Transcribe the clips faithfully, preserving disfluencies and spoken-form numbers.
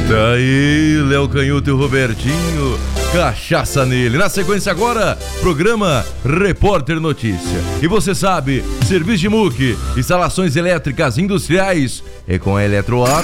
Daí, Léo Canhoto e o Robertinho, cachaça nele. Na sequência agora, programa Repórter Notícia. E você sabe, serviço de M U C, instalações elétricas industriais, é com a Eletroar.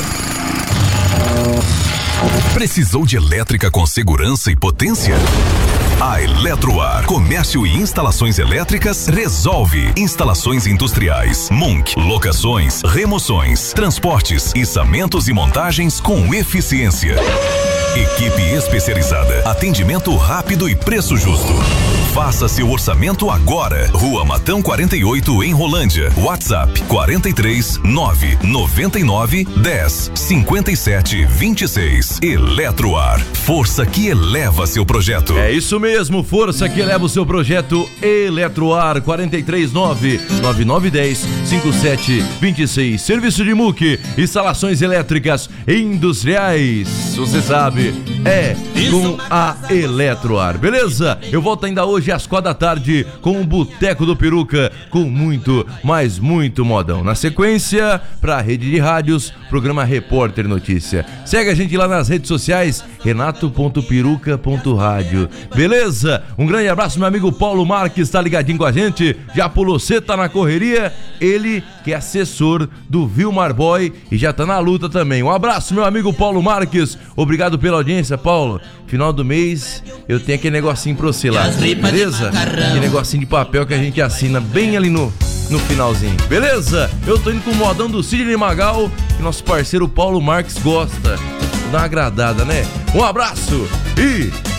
Precisou de elétrica com segurança e potência? A Eletroar, comércio e instalações elétricas, resolve. Instalações industriais, M U C, locações, remoções, transportes, içamentos e montagens com eficiência. Equipe especializada, atendimento rápido e preço justo. Faça seu orçamento agora. Rua Matão quarenta e oito, em Rolândia. WhatsApp quarenta e três, nove noventa e nove, dez, cinquenta e sete, vinte e seis. Eletroar, força que eleva seu projeto. É isso mesmo, força que eleva o seu projeto. Eletroar, quarenta e três, nove nove nove, dez, cinquenta e sete, vinte e seis. Serviço de M U C, instalações elétricas industriais. Você sabe, é com a Eletroar, beleza? Eu volto ainda hoje às quatro da tarde com o Boteco do Peruca, com muito, mas muito modão. Na sequência, para a rede de rádios, programa Repórter Notícia. Segue a gente lá nas redes sociais, renato ponto peruca ponto rádio. Beleza? Um grande abraço, meu amigo Paulo Marques, tá ligadinho com a gente, já pulou seta na correria, ele que é assessor do Vilmar Boy e já tá na luta também. Um abraço, meu amigo Paulo Marques, obrigado pela audiência, Paulo. Final do mês eu tenho aquele negocinho pra você lá, beleza? Aquele negocinho de papel que a gente assina bem ali no, no finalzinho, beleza? Eu tô indo com o modão do Sidney Magal, que nosso parceiro Paulo Marques gosta. Dá uma agradada, né? Um abraço e